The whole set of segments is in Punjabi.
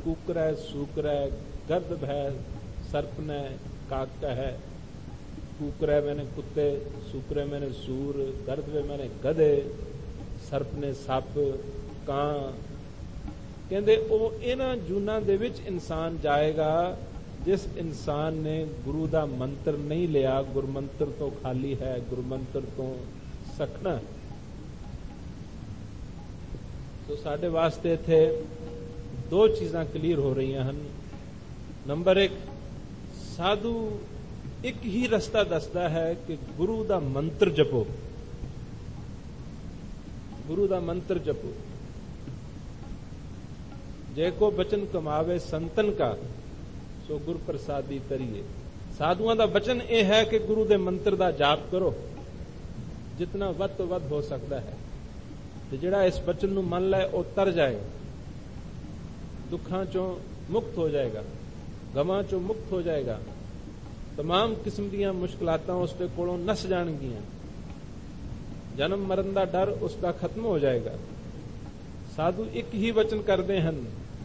कूकर है, सूकर है, गर्द भय सर्प ने काक है, कूकर है मैंने कुत्ते, सूकर है मैंने सूर, गर्द वे मैंने गधे, सर्प ने सप, ਕਾਂ। ਕਹਿੰਦੇ ਉਹ ਇਹਨਾਂ ਜੂਨਾਂ ਦੇ ਵਿੱਚ ਇਨਸਾਨ ਜਾਏਗਾ ਜਿਸ ਇਨਸਾਨ ਨੇ ਗੁਰੂ ਦਾ ਮੰਤਰ ਨਹੀਂ ਲਿਆ, ਗੁਰਮੰਤਰ ਤੋਂ ਖਾਲੀ ਹੈ, ਗੁਰਮੰਤਰ ਤੋਂ ਸਖਣਾ। ਸੋ ਸਾਡੇ ਵਾਸਤੇ ਇੱਥੇ ਦੋ ਚੀਜ਼ਾਂ ਕਲੀਅਰ ਹੋ ਰਹੀਆਂ ਹਨ। ਨੰਬਰ 1, ਸਾਧੂ ਇੱਕ ਹੀ ਰਸਤਾ ਦੱਸਦਾ ਹੈ ਕਿ ਗੁਰੂ ਦਾ ਮੰਤਰ ਜਪੋ, ਗੁਰੂ ਦਾ ਮੰਤਰ ਜਪੋ। ਜੇ ਕੋ ਬਚਨ ਕਮਾਵੇ ਸੰਤਨ ਕਾ ਸੋ ਗੁਰ ਪ੍ਰਸਾਦੀ ਤਰੀਏ। ਸਾਧੂਆਂ ਦਾ ਬਚਨ ਇਹ ਹੈ ਕਿ ਗੁਰੂ ਦੇ ਮੰਤਰ ਦਾ ਜਾਪ ਕਰੋ ਜਿਤਨਾ ਵੱਧ ਤੋਂ ਵੱਧ ਹੋ ਸਕਦਾ ਹੈ, ਤੇ ਜਿਹੜਾ ਇਸ ਬਚਨ ਨੂੰ ਮੰਨ ਲੈ ਉਹ ਤਰ ਜਾਏਗਾ, ਦੁੱਖਾਂ ਚੋਂ ਮੁਕਤ ਹੋ ਜਾਏਗਾ, ਗਮਾਂ ਚੋਂ ਮੁਕਤ ਹੋ ਜਾਏਗਾ, तमाम किस्म ਦੀਆਂ ਮੁਸ਼ਕਲਾਤਾਂ ਉਸ ਦੇ ਕੋਲੋਂ ਨਸ ਜਾਣਗੀਆਂ, ਜਨਮ ਮਰਨ ਦਾ ਡਰ ਉਸ ਦਾ ਖਤਮ ਹੋ ਜਾਏਗਾ। ਸਾਧੂ ਇੱਕ ਹੀ ਵਚਨ ਕਰਦੇ ਹਨ,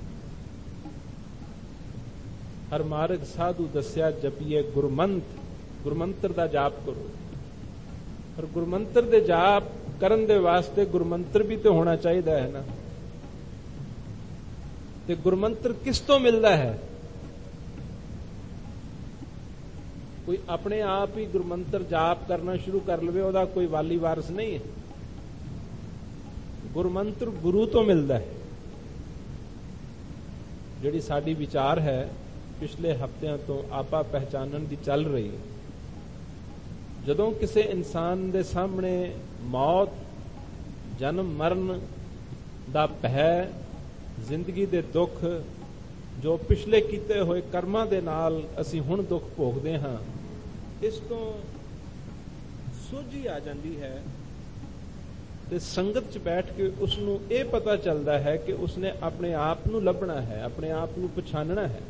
ਹਰ ਮਾਰਗ ਸਾਧੂ ਦੱਸਿਆ ਜਪੀਏ ਗੁਰਮੰਤ, ਗੁਰਮੰਤਰ ਦਾ ਜਾਪ ਕਰੋ। ਪਰ ਗੁਰਮੰਤਰ ਦੇ ਜਾਪ ਕਰਨ ਦੇ ਵਾਸਤੇ ਗੁਰਮੰਤਰ ਵੀ ਤੇ ਹੋਣਾ ਚਾਹੀਦਾ ਹੈ ਨਾ। ਤੇ ਗੁਰਮੰਤਰ ਕਿਸ ਤੋਂ ਮਿਲਦਾ ਹੈ? ਕੋਈ ਆਪਣੇ ਆਪ ਹੀ ਗੁਰਮੰਤਰ ਜਾਪ ਕਰਨਾ ਸ਼ੁਰੂ ਕਰ ਲਵੇ ਉਹਦਾ ਕੋਈ ਵਾਲੀ ਵਾਰਸ ਨਹੀਂ ਹੈ। ਗੁਰਮੰਤਰ ਗੁਰੂ ਤੋਂ ਮਿਲਦਾ ਹੈ। ਜਿਹੜੀ ਸਾਡੀ ਵਿਚਾਰ ਹੈ ਪਿਛਲੇ ਹਫ਼ਤਿਆਂ ਤੋਂ ਆਪਾ ਪਹਿਚਾਨਣ ਦੀ ਚੱਲ ਰਹੀ ਹੈ। ਜਦੋਂ ਕਿਸੇ ਇਨਸਾਨ ਦੇ ਸਾਹਮਣੇ ਮੌਤ, ਜਨਮ ਮਰਨ ਦਾ ਭੈ, ਜ਼ਿੰਦਗੀ ਦੇ ਦੁੱਖ, ਜੋ ਪਿਛਲੇ ਕੀਤੇ ਹੋਏ ਕਰਮਾਂ ਦੇ ਨਾਲ ਅਸੀਂ ਹੁਣ ਦੁੱਖ ਭੋਗਦੇ ਹਾਂ, ਇਸ ਤੋਂ ਸੋਝੀ ਆ ਜਾਂਦੀ ਹੈ ਤੇ ਸੰਗਤ 'ਚ ਬੈਠ ਕੇ ਉਸ ਨੂੰ ਇਹ ਪਤਾ ਚੱਲਦਾ ਹੈ ਕਿ ਉਸਨੇ ਆਪਣੇ ਆਪ ਨੂੰ ਲੱਭਣਾ ਹੈ, ਆਪਣੇ ਆਪ ਨੂੰ ਪਛਾਣਨਾ ਹੈ।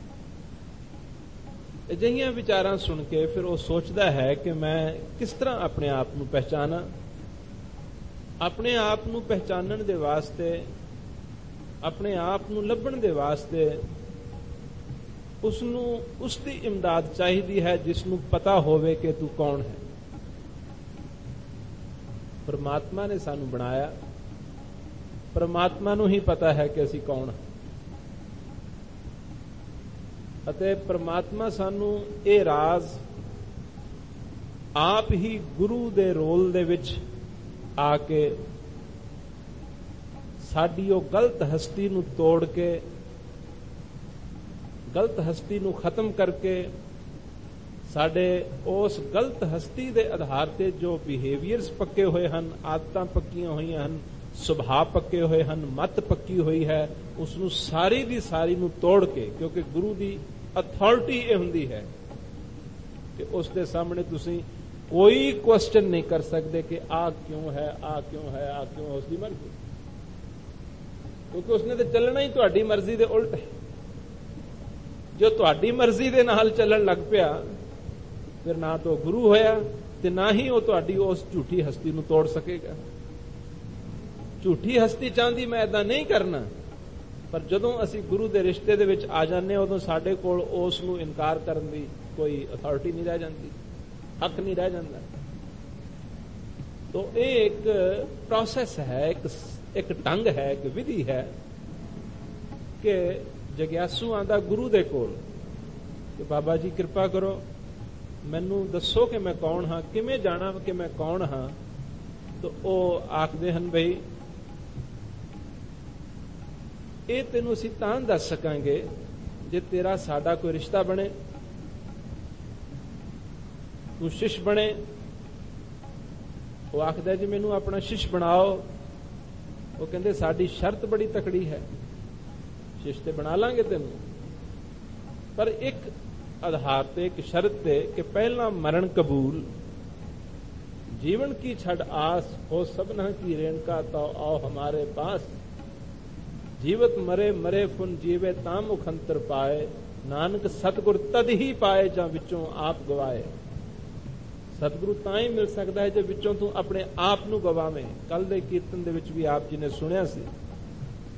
ਅਜਿਹੀਆਂ ਵਿਚਾਰਾਂ ਸੁਣ ਕੇ ਫਿਰ ਉਹ ਸੋਚਦਾ ਹੈ ਕਿ ਮੈਂ ਕਿਸ ਤਰ੍ਹਾਂ ਆਪਣੇ ਆਪ ਨੂੰ ਪਹਿਚਾਨਾਂ। ਆਪਣੇ ਆਪ ਨੂੰ ਪਹਿਚਾਨਣ ਦੇ ਵਾਸਤੇ, ਆਪਣੇ ਆਪ ਨੂੰ ਲੱਭਣ ਦੇ ਵਾਸਤੇ ਉਸ ਨੂੰ ਉਸ ਦੀ ਇਮਦਾਦ ਚਾਹੀਦੀ ਹੈ ਜਿਸ ਨੂੰ ਪਤਾ ਹੋਵੇ ਕਿ ਤੂੰ ਕੌਣ ਹੈ। ਪਰਮਾਤਮਾ ਨੇ ਸਾਨੂੰ ਬਣਾਇਆ, ਪਰਮਾਤਮਾ ਨੂੰ ਹੀ ਪਤਾ ਹੈ ਕਿ ਅਸੀਂ ਕੌਣ ਹਾਂ, ਅਤੇ ਪਰਮਾਤਮਾ ਸਾਨੂੰ ਇਹ ਰਾਜ਼ ਆਪ ਹੀ ਗੁਰੂ ਦੇ ਰੋਲ ਦੇ ਵਿੱਚ ਆ ਕੇ ਸਾਡੀ ਉਹ ਗਲਤ ਹਸਤੀ ਨੂੰ ਤੋੜ ਕੇ, ਗਲਤ ਹਸਤੀ ਨੂੰ ਖਤਮ ਕਰਕੇ, ਸਾਡੇ ਉਸ ਗਲਤ ਹਸਤੀ ਦੇ ਆਧਾਰ ਤੇ ਜੋ ਬਿਹੇਵੀਅਰਸ ਪੱਕੇ ਹੋਏ ਹਨ, ਆਦਤਾਂ ਪੱਕੀਆਂ ਹੋਈਆਂ ਹਨ, ਸੁਭਾਅ ਪੱਕੇ ਹੋਏ ਹਨ, ਮੱਤ ਪੱਕੀ ਹੋਈ ਹੈ, ਉਸ ਨੂੰ ਸਾਰੀ ਦੀ ਸਾਰੀ ਨੂੰ ਤੋੜ ਕੇ, ਕਿਉਂਕਿ ਗੁਰੂ ਦੀ ਅਥਾਰਟੀ ਇਹ ਹੁੰਦੀ ਹੈ ਕਿ ਉਸ ਦੇ ਸਾਹਮਣੇ ਤੁਸੀਂ ਕੋਈ ਕੁਐਸਚਨ ਨਹੀਂ ਕਰ ਸਕਦੇ ਕਿ ਆਹ ਕਿਉਂ ਹੈ, ਆਹ ਕਿਉਂ ਹੈ, ਆਹ ਕਿਉਂ, ਉਸ ਦੀ ਮਰਜ਼ੀ, ਕਿਉਂਕਿ ਉਸਨੇ ਤਾਂ ਚੱਲਣਾ ਹੀ ਤੁਹਾਡੀ ਮਰਜ਼ੀ ਦੇ ਉਲਟ ਹੈ। ਜੋ ਤੁਹਾਡੀ ਮਰਜ਼ੀ ਦੇ ਨਾਲ ਚੱਲਣ ਲੱਗ ਪਿਆ ਫਿਰ ਨਾ ਤਾਂ ਗੁਰੂ ਹੋਇਆ ਤੇ ਨਾ ਹੀ ਉਹ ਤੁਹਾਡੀ ਉਸ ਝੂਠੀ ਹਸਤੀ ਨੂੰ ਤੋੜ ਸਕੇਗਾ। ਝੂਠੀ ਹਸਤੀ ਚਾਹੁੰਦੀ ਮੈਂ ਏਦਾਂ ਨਹੀਂ ਕਰਨਾ, ਪਰ ਜਦੋਂ ਅਸੀਂ ਗੁਰੂ ਦੇ ਰਿਸ਼ਤੇ ਦੇ ਵਿੱਚ ਆ ਜਾਂਦੇ ਹਾਂ ਉਦੋਂ ਸਾਡੇ ਕੋਲ ਉਸ ਨੂੰ ਇਨਕਾਰ ਕਰਨ ਦੀ ਕੋਈ ਅਥਾਰਟੀ ਨਹੀਂ ਰਹਿ ਜਾਂਦੀ, ਹੱਕ ਨਹੀਂ ਰਹਿ ਜਾਂਦਾ। ਤਾਂ ਇਹ ਇੱਕ ਪ੍ਰੋਸੈਸ ਹੈ, ਇੱਕ ਢੰਗ ਹੈ, ਇੱਕ ਵਿਧੀ ਹੈ ਕਿ ਜਗਿਆਸੂ ਆਂਦਾ ਗੁਰੂ ਦੇ ਕੋਲ ਕਿ ਬਾਬਾ ਜੀ ਕਿਰਪਾ ਕਰੋ, ਮੈਨੂੰ ਦੱਸੋ ਕਿ ਮੈਂ ਕੌਣ ਹਾਂ, ਕਿਵੇਂ ਜਾਣਾ ਕਿ ਮੈਂ ਕੌਣ ਹਾਂ। ਤਾਂ ਉਹ ਆਖਦੇ ਹਨ ਬਈ ਇਹ ਤੈਨੂੰ ਅਸੀਂ ਤਾਂ ਦੱਸ ਸਕਾਂਗੇ ਜੇ ਤੇਰਾ ਸਾਡਾ ਕੋਈ ਰਿਸ਼ਤਾ ਬਣੇ, ਤੂੰ ਸ਼ਿਸ਼ ਬਣੇ। ਉਹ ਆਖਦਾ ਜੀ ਮੈਨੂੰ ਆਪਣਾ ਸ਼ਿਸ਼ ਬਣਾਓ। ਉਹ ਕਹਿੰਦੇ ਸਾਡੀ ਸ਼ਰਤ ਬੜੀ ਤਕੜੀ ਹੈ, ਸ਼ਿਸ਼ ਤੇ ਬਣਾ ਲਾਂਗੇ ਤੈਨੂੰ, ਪਰ ਇੱਕ ਆਧਾਰ ਤੇ, ਇੱਕ ਸ਼ਰਤ ਤੇ ਕਿ ਪਹਿਲਾਂ ਮਰਨ ਕਬੂਲ, जीवन की छड़ आस हो सबना की रेणका तो आओ हमारे पास, जीवत मरे मरे फुन जीवे ताम मुखंतर पाए, नानक सतगुर तद ही पाए ਜਾਂ ਵਿੱਚੋਂ ਆਪ ਗਵਾਏ। ਸਤਿਗੁਰੂ ਤਾਂ ਹੀ ਮਿਲ ਸਕਦਾ ਹੈ ਜੇ ਵਿੱਚੋਂ ਤੂੰ ਆਪਣੇ ਆਪ ਨੂੰ ਗਵਾਵੇਂ। ਕੱਲ ਦੇ ਕੀਰਤਨ ਦੇ ਵਿੱਚ ਵੀ ਆਪ ਜੀ ਨੇ ਸੁਣਿਆ ਸੀ